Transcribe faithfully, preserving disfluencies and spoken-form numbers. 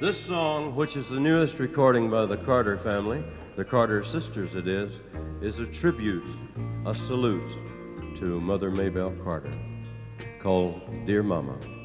This song, which is the newest recording by the Carter family, the Carter sisters it is, is a tribute, a salute to Mother Maybelle Carter, called Dear Mama.